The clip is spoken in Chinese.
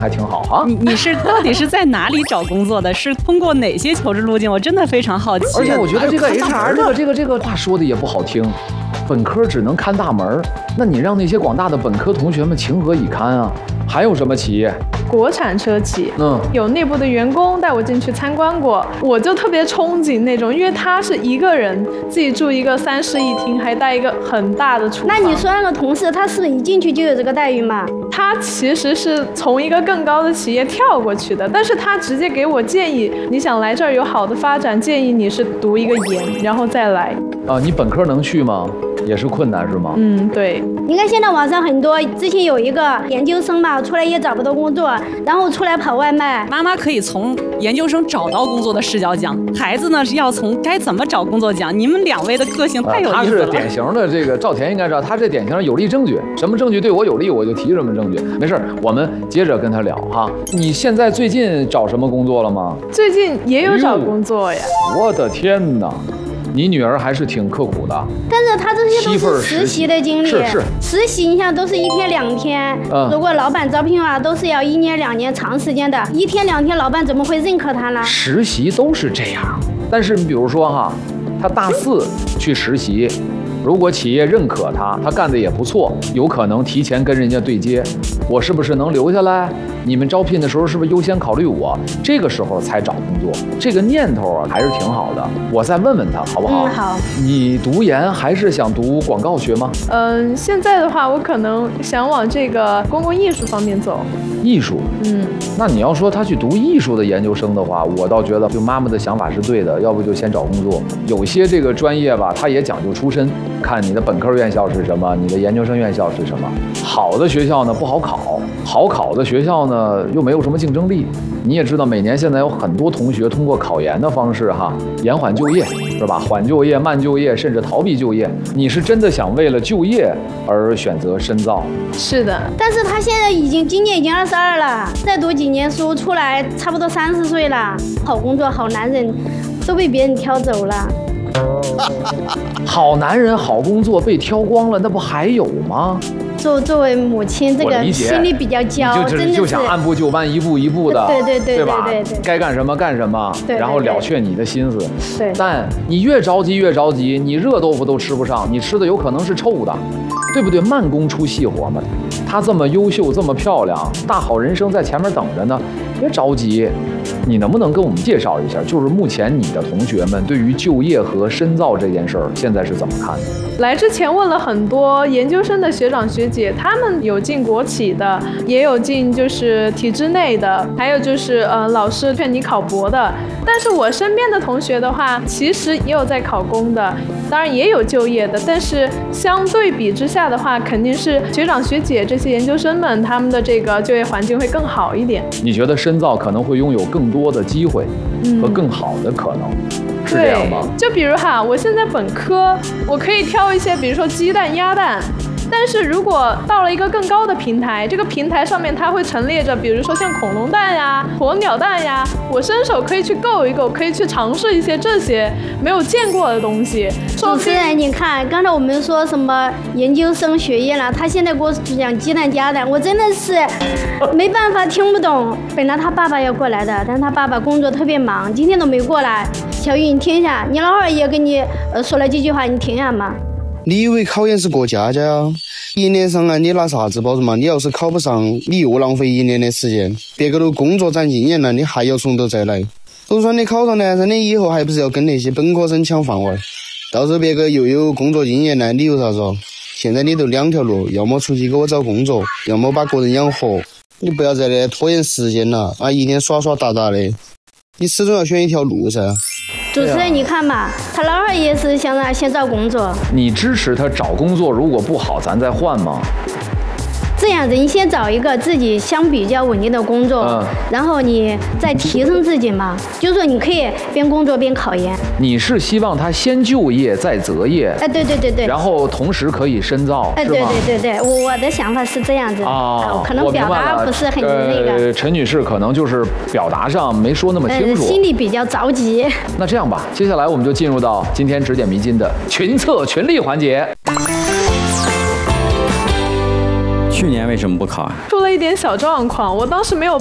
还挺好啊。 你是到底是在哪里找工作的？是通过哪些求职路径？我真的非常好奇。 而且我觉得这个 HR 这个话说的也不好听，本科只能看大门，那你让那些广大的本科同学们情何以堪啊？还有什么企业？ 国产车企，有内部的员工带我进去参观过，我就特别憧憬那种，因为他是一个人自己住一个3室1厅，还带一个很大的厨房。 那你说那个同事，他是不是一进去就有这个待遇吗？ 他其实是从一个更高的企业跳过去的，但是他直接给我建议，你想来这儿有好的发展，建议你是读一个研，然后再来。 啊，你本科能去吗？也是困难是吗？ 对。 你看现在网上很多，之前有一个研究生嘛，出来也找不到工作，然后出来跑外卖。 妈妈可以从研究生找到工作的视角讲，孩子呢是要从该怎么找工作讲。你们2位的个性太有意思了。 他是典型的这个赵田应该知道，他这典型的有力证据，什么证据对我有利，我就提什么证据。没事，我们接着跟他聊哈。你现在最近找什么工作了吗？ 最近也有找工作呀。 我的天哪！你女儿还是挺刻苦的， 但是她这些都是实习的经历， 是实习你像都是1天2天，如果老板招聘的话，都是要1年2年长时间的，1天2天，老板怎么会认可他呢？ 实习都是这样，但是你比如说哈，他大4去实习，如果企业认可他，他干的也不错，有可能提前跟人家对接，我是不是能留下来？你们招聘的时候是不是优先考虑我？这个时候才找工作，这个念头啊还是挺好的。我再问问他好不好？ 好。 你读研还是想读广告学吗？ 现在的话，我可能想往这个公共艺术方面走。 艺术？那你要说他去读艺术的研究生的话，我倒觉得就妈妈的想法是对的，要不就先找工作。有些这个专业吧，它也讲究出身，看你的本科院校是什么，你的研究生院校是什么。好的学校呢不好考，好考的学校呢又没有什么竞争力。你也知道，每年现在有很多同学通过考研的方式延缓就业，是吧？缓就业、慢就业，甚至逃避就业。你是真的想为了就业而选择深造？ 是的， 但是他现在今年已经22了，再读几年书出来，差不多30岁了。好工作、好男人都被别人挑走了。 好男人、好工作被挑光了，那不还有吗？ 作为母亲，这个心里比较焦，真的是就想按部就班，一步一步的， 对吧？该干什么干什么，然后了却你的心思。 对， 但你越着急，你热豆腐都吃不上，你吃的有可能是臭的，对不对？慢工出细活嘛。她这么优秀，这么漂亮，大好人生在前面等着呢，别着急。你能不能跟我们介绍一下，就是目前你的同学们对于就业和深造这件事儿，现在是怎么看的？ 来之前问了很多研究生的学长学姐，他们有进国企的，也有进就是体制内的，还有就是老师劝你考博的。但是我身边的同学的话，其实也有在考公的，当然也有就业的，但是相对比之下的话，肯定是学长学姐这些研究生们他们的这个就业环境会更好一点。 你觉得深造可能会拥有更多的机会和更好的可能？是这样吗？ 就比如我现在本科，我可以挑一些，比如说鸡蛋、鸭蛋。但是如果到了一个更高的平台，这个平台上面它会陈列着，比如说像恐龙蛋呀、鸵鸟蛋呀，我伸手可以去够一够，可以去尝试一些这些没有见过的东西。 主持人，你看刚才我们说什么研究生学业了，他现在给我讲鸡蛋鸭蛋，我真的是没办法听不懂。本来他爸爸要过来的，但他爸爸工作特别忙，今天都没过来。小玉，你听一下，你老汉也跟你说了几句话，你听一下嘛。 你以为考研是过家家呀？1年上来你拿啥子保证嘛？你要是考不上，你又浪费1年的时间，别个都工作攒经验了，你还要从头再来。就算你考上了，你以后还不是要跟那些本科生抢饭碗？到时候别个又有工作经验了，你有啥子？现在你都2条路，要么出去给我找工作，要么把个人养活。你不要在那拖延时间了一天耍耍打打的，你始终要选一条路噻。 主持人，你看嘛，他老二也是想让先找工作。 你支持他找工作，如果不好，咱再换吗？ 这样子，你先找一个自己相比较稳定的工作，然后你再提升自己嘛。就是说，你可以边工作边考研。 你是希望他先就业再择业？ 对。 然后同时可以深造，是吗？ 对，我的想法是这样子。可能表达不是很那个。 陈女士可能就是表达上没说那么清楚， 心里比较着急。 那这样吧，接下来我们就进入到今天指点迷津的群策群力环节。 去年为什么不考啊？ 出了一点小状况，我当时没有